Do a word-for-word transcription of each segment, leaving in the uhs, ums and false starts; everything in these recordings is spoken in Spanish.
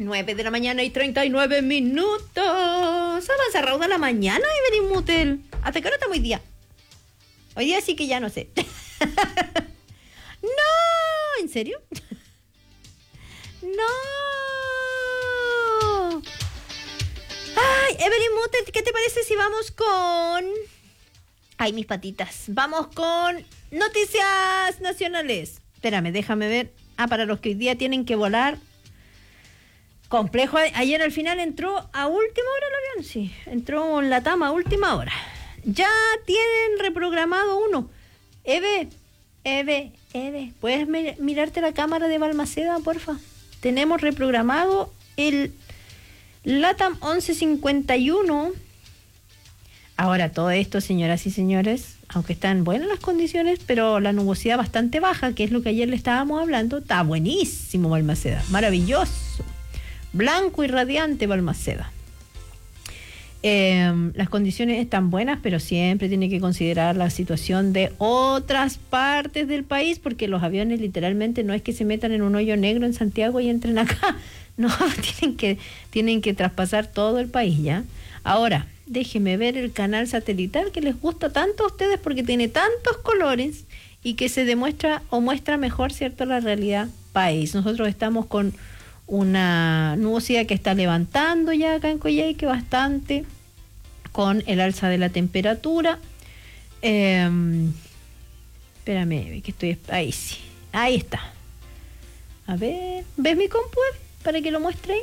nueve de la mañana y treinta y nueve minutos. Avanza rauda la mañana, Evelyn Mutel. ¿Hasta qué hora estamos hoy día? Hoy día sí que ya no sé. No, ¿en serio? No. Ay, Evelyn Mutel, ¿qué te parece si vamos con... Ay, mis patitas. Vamos con noticias nacionales. Espérame, déjame ver. Ah, para los que hoy día tienen que volar. Complejo. Ayer al final entró a última hora el avión, sí. Entró en la tama a última hora. Ya tienen reprogramado uno. Eve, Eve, Eve, ¿puedes mir- mirarte la cámara de Balmaceda, porfa? Tenemos reprogramado el LATAM once cincuenta y uno. Ahora, todo esto, señoras y señores, aunque están buenas las condiciones, pero la nubosidad bastante baja, que es lo que ayer le estábamos hablando, está buenísimo Balmaceda, maravilloso. Blanco y radiante Balmaceda. Eh, las condiciones están buenas, pero siempre tiene que considerar la situación de otras partes del país, porque los aviones literalmente no es que se metan en un hoyo negro en Santiago y entren acá, no, tienen que, tienen que traspasar todo el país, ¿ya? Ahora, déjeme ver el canal satelital que les gusta tanto a ustedes porque tiene tantos colores y que se demuestra o muestra mejor, ¿cierto?, la realidad país. Nosotros estamos con una nubosidad que está levantando ya acá en Coyhaique bastante, con el alza de la temperatura. Eh, espérame, que estoy... Ahí sí, ahí está. A ver, ¿ves mi compu? Para que lo muestre.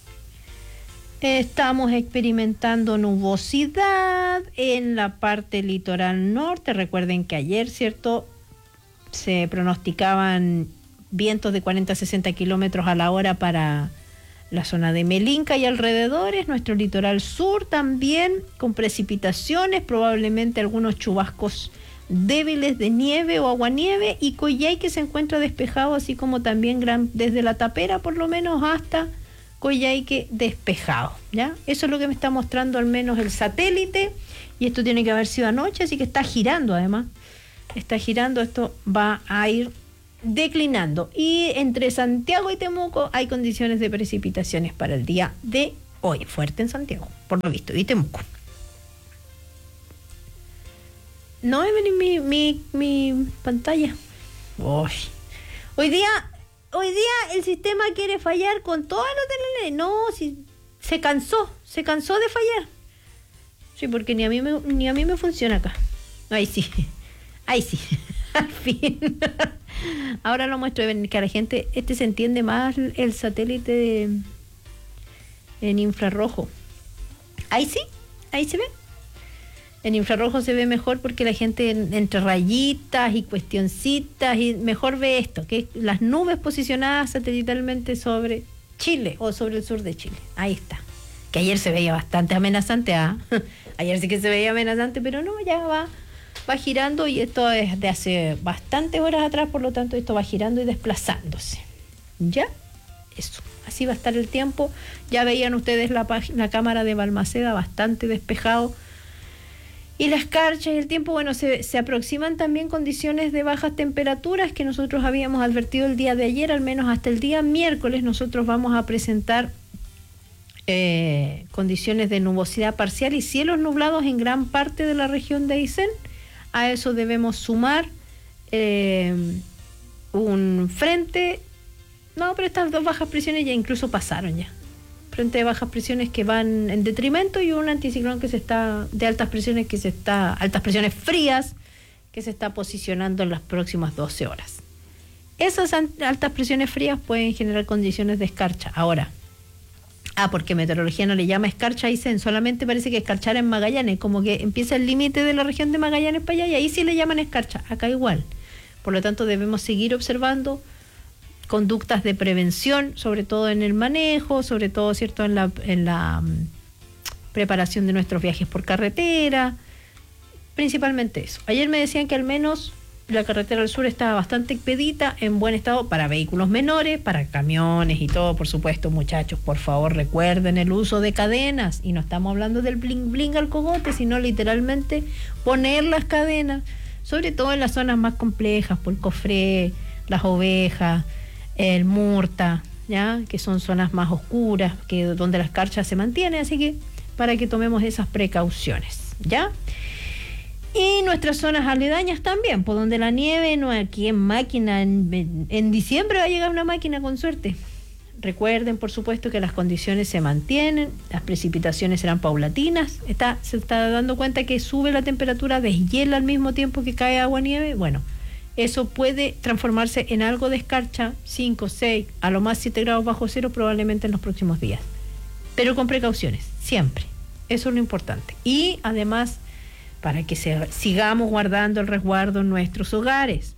Estamos experimentando nubosidad en la parte litoral norte. Recuerden que ayer, ¿cierto?, se pronosticaban vientos de cuarenta a sesenta kilómetros a la hora para la zona de Melinca y alrededores. Nuestro litoral sur también con precipitaciones, probablemente algunos chubascos débiles de nieve o aguanieve, y Coyhaique se encuentra despejado, así como también gran, desde la Tapera por lo menos hasta Coyhaique despejado, ¿ya? Eso es lo que me está mostrando al menos el satélite, y esto tiene que haber sido anoche, así que está girando además, está girando, esto va a ir declinando, y entre Santiago y Temuco hay condiciones de precipitaciones para el día de hoy, fuerte en Santiago, por lo visto, y Temuco. No, Evelyn, mi, mi, mi pantalla. Uy. Hoy día, hoy día el sistema quiere fallar con todas las de la ley. No, si se cansó, se cansó de fallar. Sí, porque ni a mí me, ni a mí me funciona acá. Ahí sí, ahí sí, al fin. Ahora lo muestro, que a la gente, este se entiende más el satélite de, en infrarrojo. Ahí sí, ahí se ve. En infrarrojo se ve mejor porque la gente entre rayitas y cuestioncitas y mejor ve esto, que es las nubes posicionadas satelitalmente sobre Chile o sobre el sur de Chile. Ahí está. Que ayer se veía bastante amenazante. ¿Ah? Ayer sí que se veía amenazante, pero no, ya va, va girando, y esto es de hace bastantes horas atrás, por lo tanto esto va girando y desplazándose. ¿Ya? Eso. Así va a estar el tiempo. Ya veían ustedes la, la cámara de Balmaceda bastante despejado. Y la escarcha y el tiempo, bueno, se, se aproximan también condiciones de bajas temperaturas que nosotros habíamos advertido el día de ayer, al menos hasta el día miércoles. Nosotros vamos a presentar eh, condiciones de nubosidad parcial y cielos nublados en gran parte de la región de Aysén. A eso debemos sumar eh, un frente, no, pero estas dos bajas presiones ya incluso pasaron ya. Frente de bajas presiones que van en detrimento, y un anticiclón que se está de altas presiones que se está altas presiones frías que se está posicionando en las próximas doce horas. Esas altas presiones frías pueden generar condiciones de escarcha. Ahora, ah, porque meteorología no le llama escarcha a Aysén, solamente parece que escarchar en Magallanes, como que empieza el límite de la región de Magallanes para allá, y ahí sí le llaman escarcha, acá igual. Por lo tanto, debemos seguir observando conductas de prevención, sobre todo en el manejo, sobre todo, cierto, en la en la um, preparación de nuestros viajes por carretera, principalmente eso. Ayer me decían que al menos la carretera del sur estaba bastante expedita, en buen estado para vehículos menores, para camiones y todo, por supuesto. Muchachos, por favor, recuerden el uso de cadenas, y no estamos hablando del bling bling al cogote, sino literalmente poner las cadenas, sobre todo en las zonas más complejas, por el Cofré, las Ovejas, el Murta, ya que son zonas más oscuras, que donde la escarcha se mantiene, así que para que tomemos esas precauciones, ¿ya? Y nuestras zonas aledañas también, por donde la nieve, no aquí en máquina, en, en diciembre va a llegar una máquina con suerte. Recuerden, por supuesto, que las condiciones se mantienen, las precipitaciones serán paulatinas, está, se está dando cuenta que sube la temperatura, deshiela al mismo tiempo que cae agua nieve, bueno, eso puede transformarse en algo de escarcha, cinco, seis, a lo más siete grados bajo cero probablemente en los próximos días, pero con precauciones, siempre, eso es lo importante. Y además, para que se, sigamos guardando el resguardo en nuestros hogares,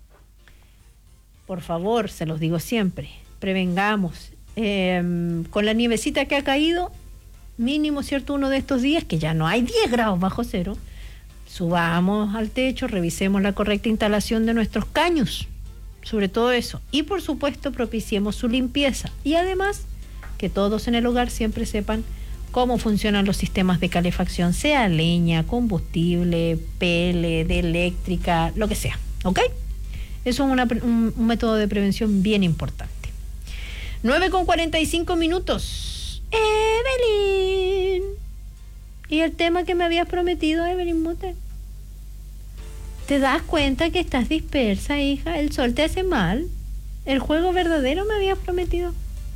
por favor, se los digo siempre, prevengamos, eh, con la nievecita que ha caído, mínimo, ¿cierto?, uno de estos días, que ya no hay diez grados bajo cero, subamos al techo, revisemos la correcta instalación de nuestros caños, sobre todo eso, y por supuesto propiciemos su limpieza, y además que todos en el hogar siempre sepan cómo funcionan los sistemas de calefacción, sea leña, combustible, pellet, eléctrica, lo que sea, ¿ok? Eso es una, un, un método de prevención bien importante. nueve con cuarenta y cinco minutos. Evelyn. ¿Y el tema que me habías prometido, Evelyn Mutter? ¿Te das cuenta que estás dispersa, hija? El sol te hace mal. El juego verdadero me habías prometido.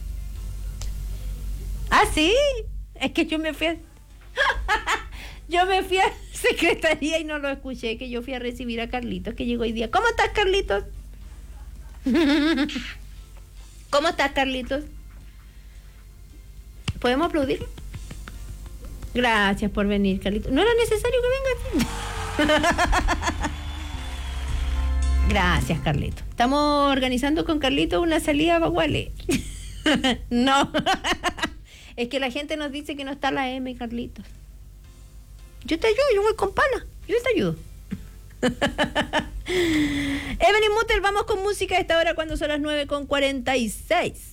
¿Ah, sí? Es que yo me fui a... yo me fui a secretaría y no lo escuché, que yo fui a recibir a Carlitos, que llegó hoy día. ¿Cómo estás, Carlitos? ¿Cómo estás, Carlitos? ¿Podemos aplaudir? Gracias por venir, Carlitos. ¿No era necesario que vengas? Gracias, Carlitos. Estamos organizando con Carlitos una salida a Baguale. No. Es que la gente nos dice que no está la M, Carlitos. Yo te ayudo, yo voy con pana. Yo te ayudo. Evelyn Mutter, vamos con música a esta hora cuando son las nueve con cuarenta y seis.